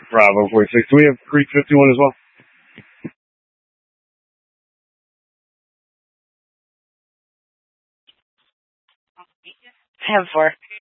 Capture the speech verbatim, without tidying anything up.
Bravo forty-six. Do we have Creek fifty-one as well? Have four.